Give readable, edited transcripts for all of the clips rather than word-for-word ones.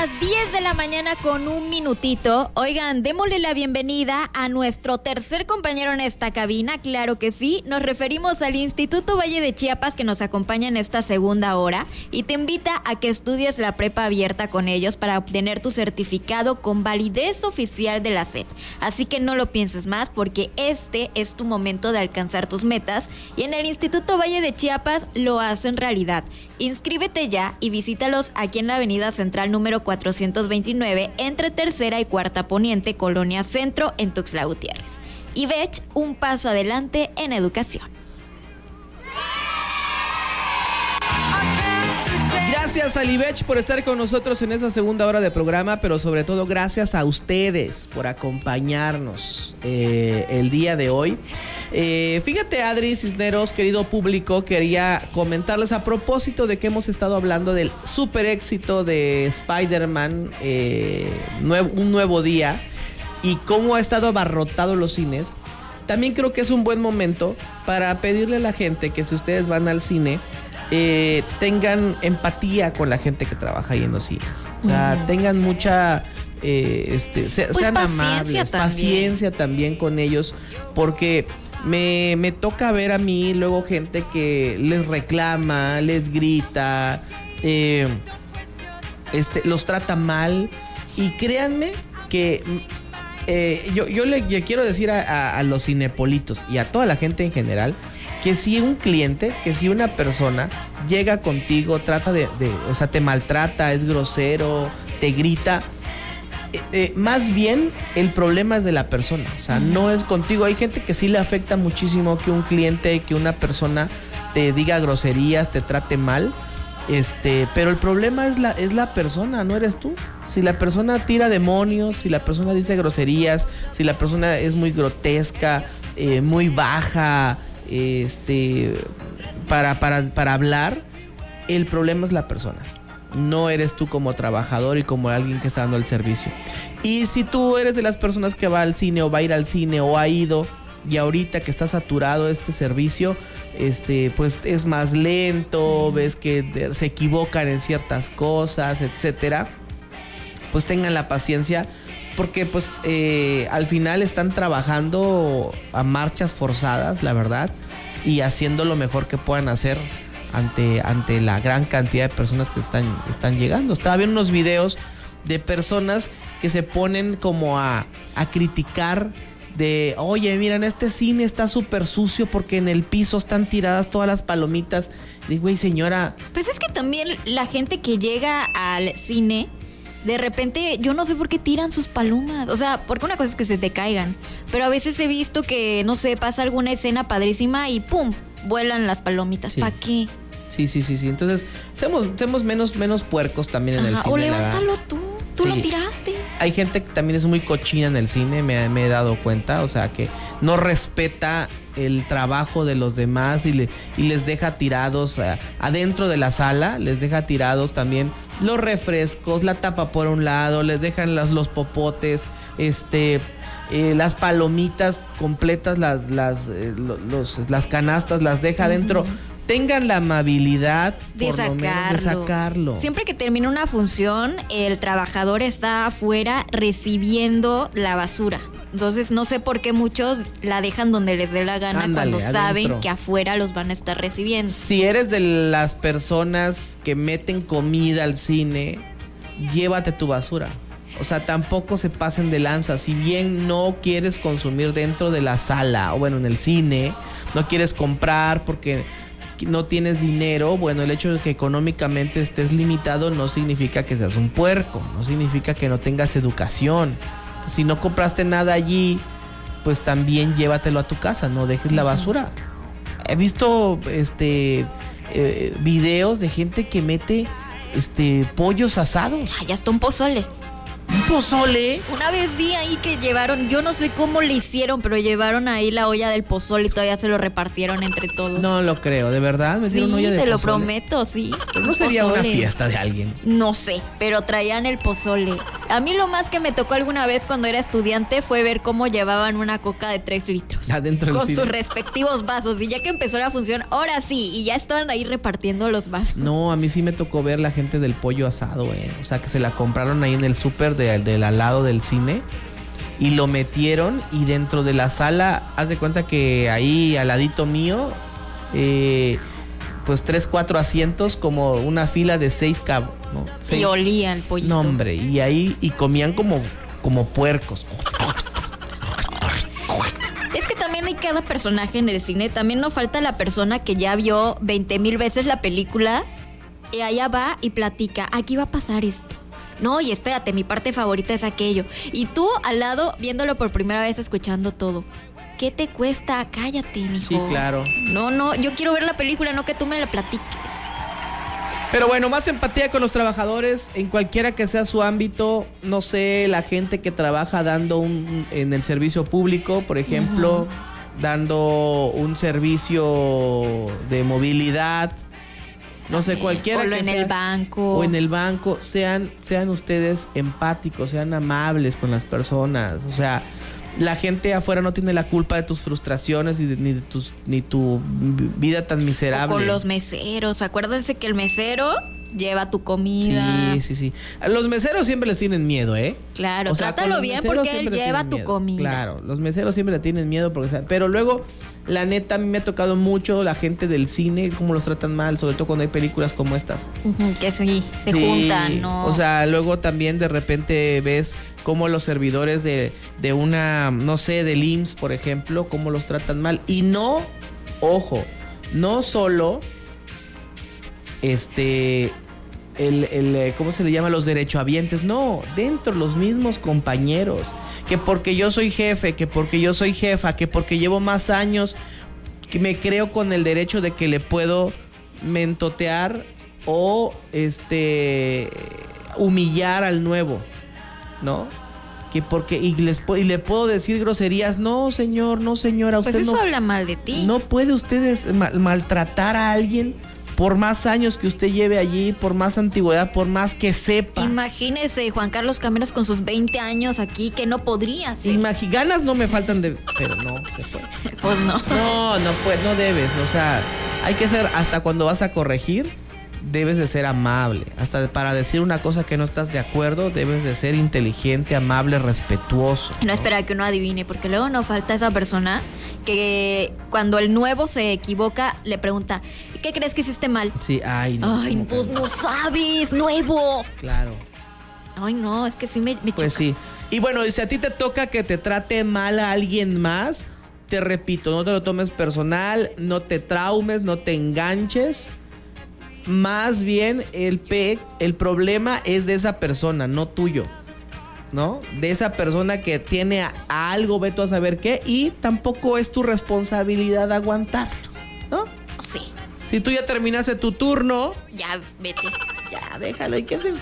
las 10 de la mañana con un minutito. Oigan, démosle la bienvenida a nuestro tercer compañero en esta cabina. Claro que sí, nos referimos al Instituto Valle de Chiapas, que nos acompaña en esta segunda hora y te invita a que estudies la prepa abierta con ellos para obtener tu certificado con validez oficial de la SEP. Así que no lo pienses más, porque este es tu momento de alcanzar tus metas y en el Instituto Valle de Chiapas lo hacen realidad. Inscríbete ya y visítalos aquí en la Avenida Central número 429, entre Tercera y Cuarta Poniente, Colonia Centro, en Tuxtla Gutiérrez. IVECH, un paso adelante en educación. Gracias a IVECH por estar con nosotros en esa segunda hora de programa, pero sobre todo gracias a ustedes por acompañarnos el día de hoy. Fíjate, Adri Cisneros, querido público, quería comentarles a propósito de que hemos estado hablando del super éxito de Spider-Man, Un Nuevo Día, y cómo ha estado abarrotado los cines. También creo que es un buen momento para pedirle a la gente que si ustedes van al cine, tengan empatía con la gente que trabaja ahí en los cines. O sea, tengan mucha sean amables, paciencia también con ellos, porque me toca ver a mí luego gente que les reclama, les grita, los trata mal, y créanme que yo le quiero decir a los cinepolitos y a toda la gente en general, que si un cliente, que si una persona llega contigo, trata o sea, te maltrata, es grosero, te grita, más bien el problema es de la persona, o sea, no es contigo. Hay gente que sí le afecta muchísimo que un cliente, que una persona te diga groserías, te trate mal, pero el problema es la persona, no eres tú. Si la persona tira demonios, si la persona dice groserías, si la persona es muy grotesca, muy baja, para hablar, el problema es la persona, no eres tú como trabajador y como alguien que está dando el servicio. Y si tú eres de las personas que va al cine o va a ir al cine o ha ido y ahorita que está saturado este servicio, pues es más lento, ves que se equivocan en ciertas cosas, etcétera, pues tengan la paciencia, porque pues al final están trabajando a marchas forzadas, la verdad, y haciendo lo mejor que puedan hacer ante la gran cantidad de personas que están llegando. Estaba viendo unos videos de personas que se ponen como a criticar de, oye, miren, este cine está súper sucio porque en el piso están tiradas todas las palomitas. Digo, güey, señora. Pues es que también la gente que llega al cine, de repente, yo no sé por qué tiran sus palomas. O sea, porque una cosa es que se te caigan, pero a veces he visto que, no sé, pasa alguna escena padrísima y ¡pum!, vuelan las palomitas. Sí. ¿Para qué? Sí. Entonces, seamos menos puercos también en el cine. O levántalo tú. Tú lo tiraste. Hay gente que también es muy cochina en el cine, me he dado cuenta. O sea, que no respeta el trabajo de los demás y les deja tirados adentro de la sala, les deja tirados también los refrescos, la tapa por un lado, les dejan los popotes, las palomitas completas, las canastas las deja adentro. Tengan la amabilidad de sacarlo. Siempre que termina una función, el trabajador está afuera recibiendo la basura. Entonces no sé por qué muchos la dejan donde les dé la gana. Cuando adentro saben que afuera los van a estar recibiendo. Si eres de las personas que meten comida al cine, llévate tu basura. O sea, tampoco se pasen de lanza. Si bien no quieres consumir dentro de la sala, o bueno, en el cine, no quieres comprar porque no tienes dinero, bueno, el hecho de que económicamente estés limitado no significa que seas un puerco, no significa que no tengas educación. Si no compraste nada allí, pues también llévatelo a tu casa, no dejes la basura. He visto videos de gente que mete pollos asados. Ya está un pozole. ¿Un pozole? Una vez vi ahí que llevaron, yo no sé cómo le hicieron, pero llevaron ahí la olla del pozole y todavía se lo repartieron entre todos. No lo creo, ¿de verdad? ¿Me dieron olla de pozole? Sí, te lo prometo, sí. Pero no sería pozole. Una fiesta de alguien. No sé, pero traían el pozole. A mí lo más que me tocó alguna vez cuando era estudiante fue ver cómo llevaban una coca de 3 litros. Adentro del con cine. sus respectivos vasos. Y ya que empezó la función, ahora sí, y ya estaban ahí repartiendo los vasos. No, a mí sí me tocó ver la gente del pollo asado, O sea, que se la compraron ahí en el súper del al lado del cine. Y lo metieron y dentro de la sala, haz de cuenta que ahí al ladito mío, pues 3, 4 asientos, como una fila de 6 cabos, ¿no? 6. Y olía el pollito. No, hombre, y ahí, y comían como puercos. Es que también hay cada personaje en el cine. También no falta la persona que ya vio 20,000 veces la película y allá va y platica, aquí va a pasar esto. No, y espérate, mi parte favorita es aquello. Y tú al lado viéndolo por primera vez, escuchando todo. ¿Qué te cuesta? Cállate, mijo. Sí, claro. No, yo quiero ver la película, no que tú me la platiques. Pero bueno, más empatía con los trabajadores en cualquiera que sea su ámbito. No sé, la gente que trabaja dando en el servicio público, por ejemplo, dando un servicio de movilidad. No sé, cualquiera o que en sea, el banco. O en el banco, sean ustedes empáticos, sean amables con las personas. O sea, la gente afuera no tiene la culpa de tus frustraciones ni tu vida tan miserable. O con los meseros. Acuérdense que el mesero lleva tu comida. Sí. A los meseros siempre les tienen miedo, Claro, o sea, trátalo bien porque él lleva tu comida. Claro, los meseros siempre le tienen miedo pero luego, la neta, a mí me ha tocado mucho la gente del cine, cómo los tratan mal, sobre todo cuando hay películas como estas. Que sí, se juntan, ¿no? O sea, luego también de repente ves cómo los servidores de una, no sé, del IMSS, por ejemplo, cómo los tratan mal. Y no, ojo, no solo ¿cómo se le llama? Los derechohabientes. No, dentro los mismos compañeros. Que porque yo soy jefe, que porque yo soy jefa, que porque llevo más años, que me creo con el derecho de que le puedo mentotear o humillar al nuevo, ¿no? Que porque y le puedo decir groserías. No, señor, no, señora, usted pues eso no habla mal de ti. No puede usted maltratar a alguien por más años que usted lleve allí, por más antigüedad, por más que sepa. Imagínese Juan Carlos Cameras con sus 20 años aquí, que no podría ser. Ganas no me faltan pero no se puede. Pues no. No debes, o sea, hay que ser, hasta cuando vas a corregir, debes de ser amable. Hasta para decir una cosa que no estás de acuerdo, debes de ser inteligente, amable, respetuoso. No esperar que uno adivine, porque luego no falta esa persona que cuando el nuevo se equivoca, le pregunta, ¿qué crees que hiciste mal? Sí, no. Ay, pues no sabes, nuevo. Claro. Ay, no, es que sí me choca. Pues sí. Y bueno, y si a ti te toca que te trate mal a alguien más, te repito, no te lo tomes personal, no te traumes, no te enganches. Más bien el problema es de esa persona, no tuyo, ¿no? De esa persona que tiene a algo, ve tú a saber qué, y tampoco es tu responsabilidad aguantarlo, ¿no? Sí. Si tú ya terminaste tu turno, ya vete. Ya déjalo, y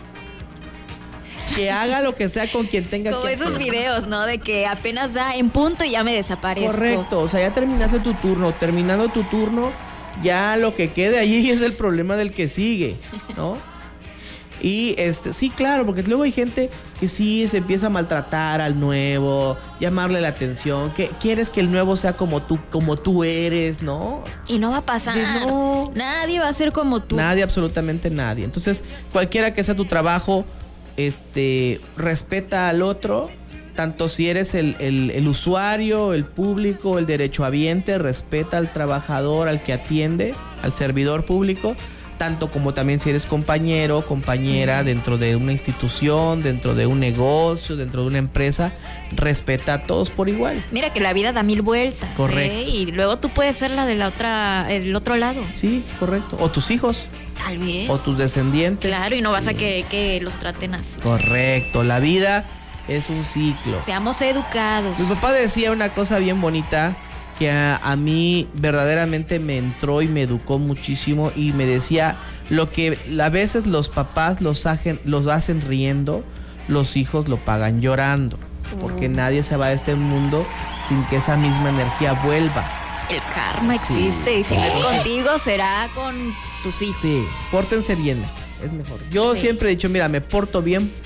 que haga lo que sea con quien tenga como que hacer. Como esos videos, ¿no? De que apenas da en punto y ya me desaparezco. Correcto, o sea, ya terminaste tu turno, terminando tu turno, ya lo que quede allí es el problema del que sigue, ¿no? Y sí, claro, porque luego hay gente que sí se empieza a maltratar al nuevo, llamarle la atención, que quieres que el nuevo sea como tú eres, ¿no? Y no va a pasar. No. Nadie va a ser como tú. Nadie, absolutamente nadie. Entonces, cualquiera que sea tu trabajo, respeta al otro, tanto si eres el usuario, el público, el derechohabiente, respeta al trabajador, al que atiende, al servidor público, tanto como también si eres compañero, compañera dentro de una institución, dentro de un negocio, dentro de una empresa, respeta a todos por igual. Mira que la vida da 1000 vueltas. Correcto. Y luego tú puedes ser la de el otro lado. Sí, correcto. O tus hijos. Tal vez. O tus descendientes. Claro, y no vas a querer que los traten así. Correcto. La vida es un ciclo. Seamos educados. Mi papá decía una cosa bien bonita que a mí verdaderamente me entró y me educó muchísimo, y me decía: lo que a veces los papás los hacen riendo, los hijos lo pagan llorando, porque nadie se va de este mundo sin que esa misma energía vuelva. El karma existe, y si no es contigo, será con tus hijos. Sí, pórtense bien, es mejor. Yo siempre he dicho, mira, me porto bien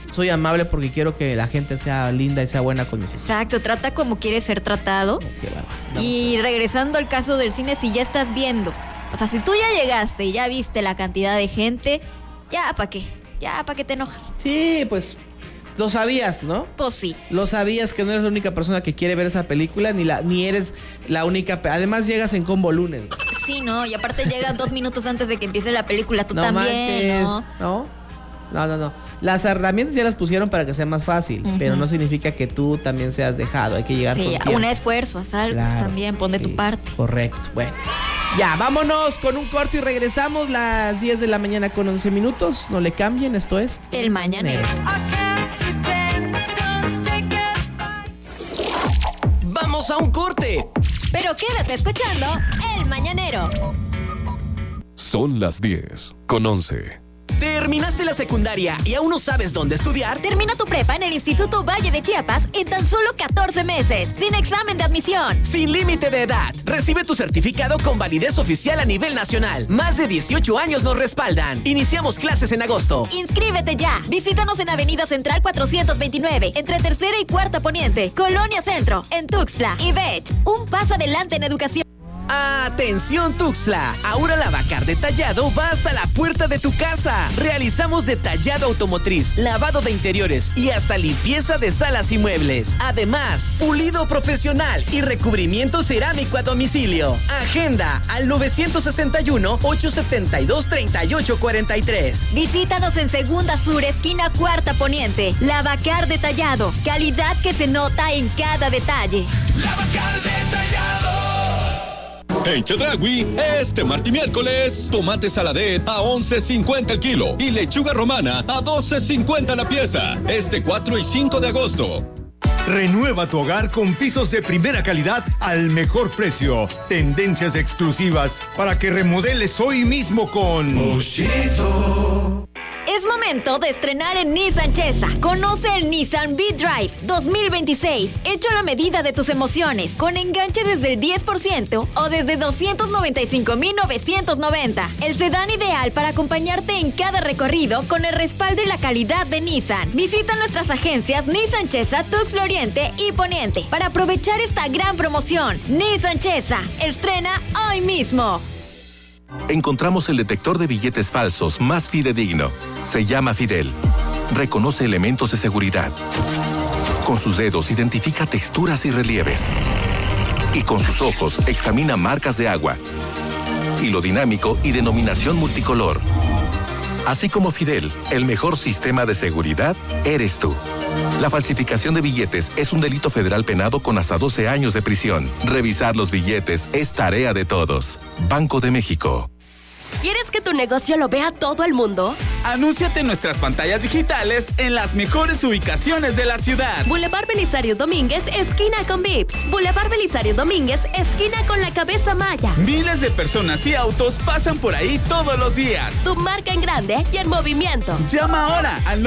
soy amable porque quiero que la gente sea linda y sea buena con mis hijos. Exacto, trata como quieres ser tratado. Y regresando al caso del cine, si ya estás viendo, o sea, si tú ya llegaste y ya viste la cantidad de gente, ya ¿para qué? Ya ¿para qué te enojas? Sí, pues lo sabías, ¿no? Pues sí. Lo sabías que no eres la única persona que quiere ver esa película, ni eres la única. Además llegas en combo lunes. Sí, no, y aparte llegas 2 minutos antes de que empiece la película, tú también, manches, ¿no? Las herramientas ya las pusieron para que sea más fácil, pero no significa que tú también seas dejado, hay que llegar con tiempo. Un esfuerzo, haz algo, claro, también, pon de tu parte. Correcto, bueno. Ya, vámonos con un corte y regresamos las 10 de la mañana con 11 minutos. No le cambien, esto es El Mañanero. Vamos a un corte. Pero quédate escuchando El Mañanero. Son las 10 con 11. ¿Terminaste la secundaria y aún no sabes dónde estudiar? Termina tu prepa en el Instituto Valle de Chiapas en tan solo 14 meses, sin examen de admisión. Sin límite de edad. Recibe tu certificado con validez oficial a nivel nacional. Más de 18 años nos respaldan. Iniciamos clases en agosto. Inscríbete ya. Visítanos en Avenida Central 429, entre Tercera y Cuarta Poniente, Colonia Centro, en Tuxtla y Bech. Un paso adelante en educación. ¡Atención Tuxtla! Ahora la Bacar Detallado va hasta la puerta de tu casa. Realizamos detallado automotriz, lavado de interiores y hasta limpieza de salas y muebles. Además, pulido profesional y recubrimiento cerámico a domicilio. Agenda al 961-872-3843. Visítanos en Segunda Sur, esquina Cuarta Poniente. La Bacar Detallado. Calidad que se nota en cada detalle. La Bacar Detallado. En Chedraui, este martes y miércoles, tomate saladet a 11.50 el kilo y lechuga romana a 12.50 la pieza. Este 4 y 5 de agosto. Renueva tu hogar con pisos de primera calidad al mejor precio. Tendencias exclusivas para que remodeles hoy mismo con Moshito. Es momento de estrenar en Nissan Chesa. Conoce el Nissan V-Drive 2026, hecho a la medida de tus emociones, con enganche desde el 10% o desde 295,990. El sedán ideal para acompañarte en cada recorrido con el respaldo y la calidad de Nissan. Visita nuestras agencias Nissan Chesa, Tuxtla Oriente y Poniente para aprovechar esta gran promoción. Nissan Chesa, estrena hoy mismo. Encontramos el detector de billetes falsos más fidedigno. Se llama Fidel. Reconoce elementos de seguridad. Con sus dedos identifica texturas y relieves. Y con sus ojos examina marcas de agua. Hilo dinámico y denominación multicolor. Así como Fidel, el mejor sistema de seguridad eres tú. La falsificación de billetes es un delito federal penado con hasta 12 años de prisión. Revisar los billetes es tarea de todos. Banco de México. ¿Quieres que tu negocio lo vea todo el mundo? Anúnciate en nuestras pantallas digitales en las mejores ubicaciones de la ciudad. Boulevard Belisario Domínguez, esquina con Vips. Boulevard Belisario Domínguez, esquina con la Cabeza Maya. Miles de personas y autos pasan por ahí todos los días. Tu marca en grande y en movimiento. Llama ahora al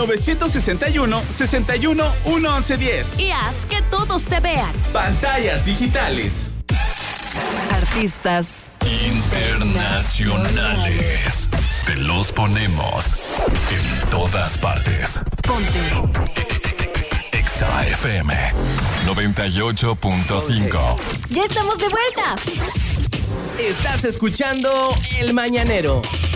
961-61-1110. Y haz que todos te vean. Pantallas digitales. Artistas internacionales. Te los ponemos en todas partes. Ponte Exa FM 98.5. Ya estamos de vuelta. Estás escuchando El Mañanero.